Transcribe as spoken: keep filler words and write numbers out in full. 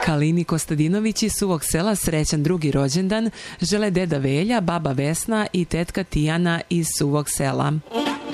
Kalini Kostadinović iz Suvog Sela srećan drugi rođendan žele deda Velja, baba Vesna i tetka Tijana iz Suvog Sela.